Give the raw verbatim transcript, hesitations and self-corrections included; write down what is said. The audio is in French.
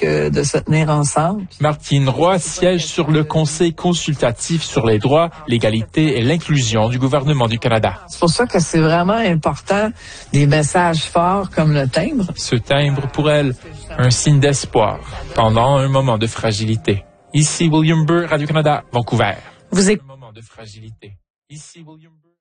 que de se tenir ensemble. Martine Roy siège sur le Conseil consultatif sur les droits, l'égalité et l'inclusion du gouvernement du Canada. C'est pour ça que c'est vraiment important des messages forts comme le timbre. Ce timbre, pour elle, un signe d'espoir pendant un moment de fragilité. Ici William Burr, Radio-Canada, Vancouver. Vous écoutez Un moment de fragilité. Ici William Burr.